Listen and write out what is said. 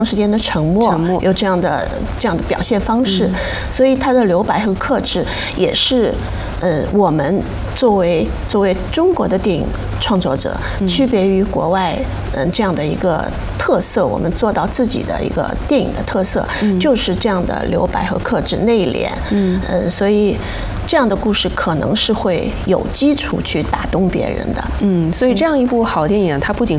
时间的沉默有这样的表现方式，所以它的留白和克制也是我们作为中国的电影创作者，区别于国外这样的一个特色，我们做到自己的一个电影的特色，就是这样的留白和克制内敛，所以这样的故事可能是会有基础去打动别人的。 所以这样一部好电影，它不仅